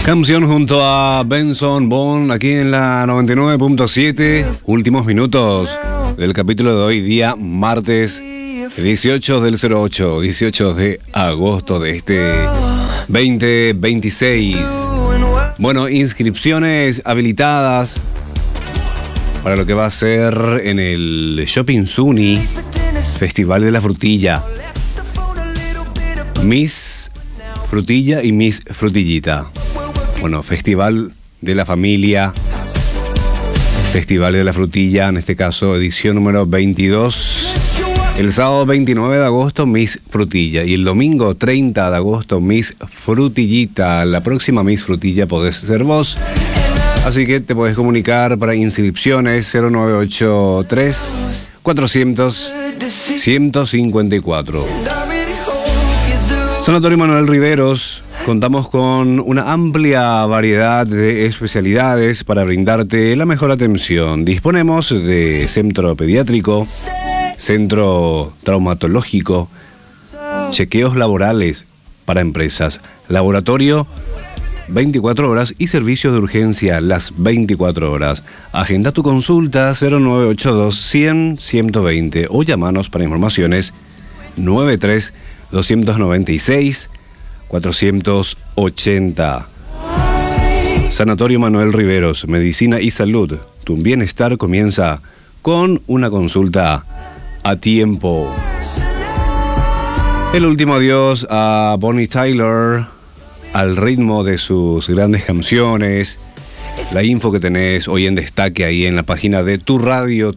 Canción junto a Benson Boone aquí en la 99.7. Últimos minutos del capítulo de hoy, día martes 18 del 08, 18 de agosto de este 2026. Bueno, inscripciones habilitadas para lo que va a ser en el Shopping Zuni, Festival de la Frutilla. Miss Frutilla y Miss Frutillita. Bueno, Festival de la Familia, Festival de la Frutilla, en este caso edición número 22. El sábado 29 de agosto, Miss Frutilla. Y el domingo 30 de agosto, Miss Frutillita. La próxima Miss Frutilla podés ser vos. Así que te podés comunicar para inscripciones 0983 400 154. Sanatorio Manuel Riveros. Contamos con una amplia variedad de especialidades para brindarte la mejor atención. Disponemos de centro pediátrico, centro traumatológico, chequeos laborales para empresas, laboratorio 24 horas y servicio de urgencia las 24 horas. Agenda tu consulta 0982 100 120 o llámanos para informaciones 93 296 480. Sanatorio Manuel Riveros, medicina y salud. Tu bienestar comienza con una consulta a tiempo. El último adiós a Bonnie Tyler, al ritmo de sus grandes canciones. La info que tenés hoy en destaque ahí en la página de tu radio,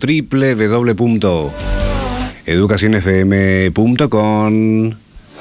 www.educacionfm.com.py.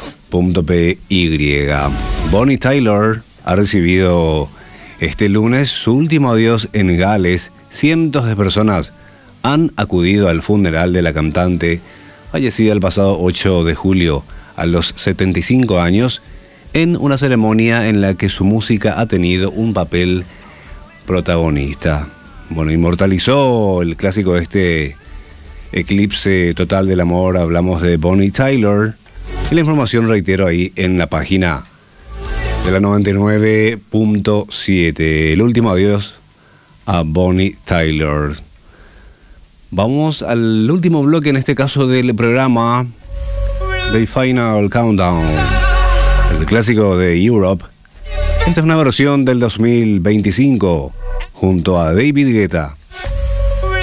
Bonnie Tyler ha recibido este lunes su último adiós en Gales. Cientos de personas han acudido al funeral de la cantante, fallecida el pasado 8 de julio a los 75 años, en una ceremonia en la que su música ha tenido un papel protagonista. Bueno, inmortalizó el clásico de este eclipse total del amor. Hablamos de Bonnie Tyler. Y la información, reitero, ahí en la página de la 99.7. El último adiós a Bonnie Tyler. Vamos al último bloque, en este caso del programa, The Final Countdown, el clásico de Europe. Esta es una versión del 2025 junto a David Guetta.